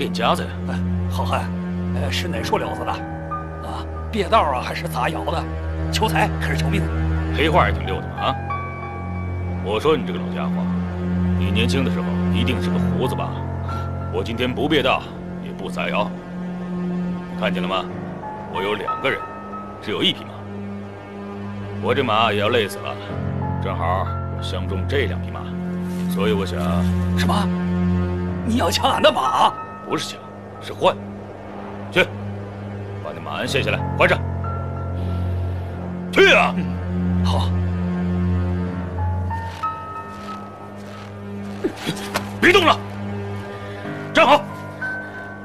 练家子呀？ 好汉，是哪处寮子的？啊，别道啊，还是杂窑的？求财还是求命？ 黑话也挺溜的嘛啊！我说你这个老家伙，你年轻的时候一定是个胡子吧？我今天不别道，也不杂窑，看见了吗？我有2个人，只有1匹马。我这马也要累死了，正好我相中这2匹马，所以我想…… 什么？你要抢俺的马？ 不是抢，是换。去，把那马鞍卸下来，换上。去啊！ 好。 别动了，站好。